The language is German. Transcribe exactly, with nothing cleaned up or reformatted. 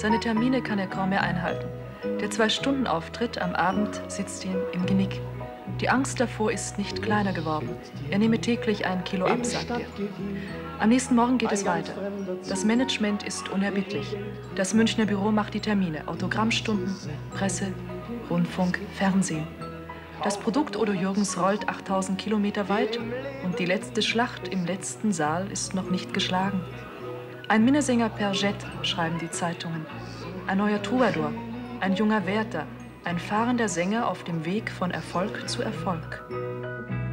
Seine Termine kann er kaum mehr einhalten. Der Zwei-Stunden-Auftritt am Abend sitzt ihm im Genick. Die Angst davor ist nicht kleiner geworden. Er nehme täglich ein Kilo ab, sagt er. Am nächsten Morgen geht es weiter. Das Management ist unerbittlich. Das Münchner Büro macht die Termine. Autogrammstunden, Presse, Rundfunk, Fernsehen. Das Produkt Odo Jürgens rollt achttausend Kilometer weit und die letzte Schlacht im letzten Saal ist noch nicht geschlagen. Ein Minnesänger per Jet, schreiben die Zeitungen. Ein neuer Troubadour, ein junger Werther, ein fahrender Sänger auf dem Weg von Erfolg zu Erfolg.